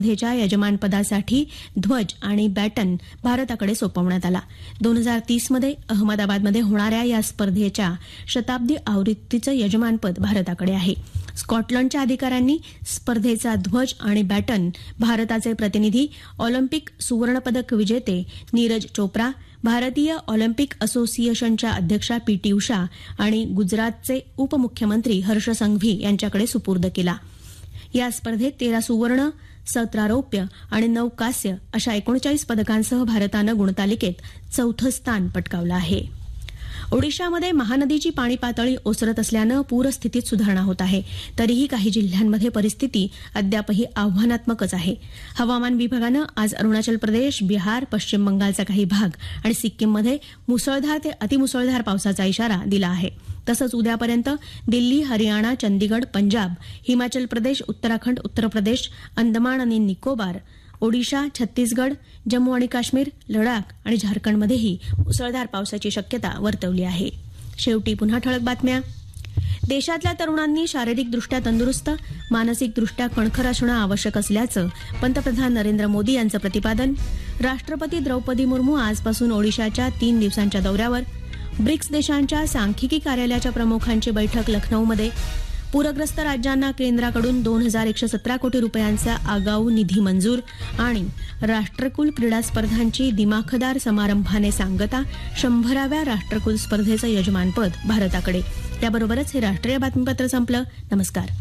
स्पर्धेच्या यजमानपदासाठी ध्वज आणि बॅटन भारताकडे सोपवण्यात आला. 2030 मध्ये अहमदाबादमध्ये होणाऱ्या या स्पर्धेच्या शताब्दी आवृत्तीचं यजमानपद भारताकडे आहे. स्कॉटलंडच्या अधिकाऱ्यांनी स्पर्धेचा ध्वज आणि बॅटन भारताचे प्रतिनिधी ऑलिम्पिक सुवर्णपदक विजेते नीरज चोप्रा, भारतीय ऑलिम्पिक असोसिएशनच्या अध्यक्षा पी.टी. उषा आणि गुजरातचे उपमुख्यमंत्री हर्ष संघवी यांच्याकडे सुपूर्द केला. या स्पर्धेत 13 सुवर्ण, 17 रौप्य आणि 9 कांस्य अशा 39 पदकांसह भारतानं गुणतालिकेत चौथं स्थान पटकावलं आहे. ओडिशामध्ये महानदीची पाणी पातळी ओसरत असल्यानं पूरस्थितीत सुधारणा होत आहे. तरीही काही जिल्ह्यांमध्ये परिस्थिती अद्यापही आव्हानात्मकच आहे. हवामान विभागानं आज अरुणाचल प्रदेश, बिहार, पश्चिम बंगालचा काही भाग आणि सिक्कीममध्ये मुसळधार ते अतिमुसळधार पावसाचा इशारा दिला आहे. तसंच उद्यापर्यंत दिल्ली, हरियाणा, चंदीगड, पंजाब, हिमाचल प्रदेश, उत्तराखंड, उत्तर प्रदेश, अंदमान आणि निकोबार, ओडिशा, छत्तीसगड, जम्मू आणि काश्मीर, लडाख आणि झारखंडमध्येही मुसळधार पावसाची शक्यता वर्तवली आहे. शेवटी पुन्हा ठळक बातम्या. देशातल्या तरुणांनी शारीरिकदृष्ट्या तंदुरुस्त, मानसिकदृष्ट्या कणखर असणं आवश्यक असल्याचं पंतप्रधान नरेंद्र मोदी यांचं प्रतिपादन. राष्ट्रपती द्रौपदी मुर्मू आजपासून ओडिशाच्या 3 दिवसांच्या दौऱ्यावर. ब्रिक्स देशांच्या सांख्यिकी कार्यालयाच्या प्रमुखांची बैठक लखनौमध्ये. पूरग्रस्त राज्यांना केंद्राकडून 2,117 कोटी रुपयांचा आगाऊ निधी मंजूर. आणि राष्ट्रकुल क्रीडा स्पर्धांची दिमाखदार समारंभाने सांगता. 100व्या राष्ट्रकुल स्पर्धेचं यजमानपद भारताकडे. त्याबरोबरच हे राष्ट्रीय बातमीपत्र संपलं. नमस्कार.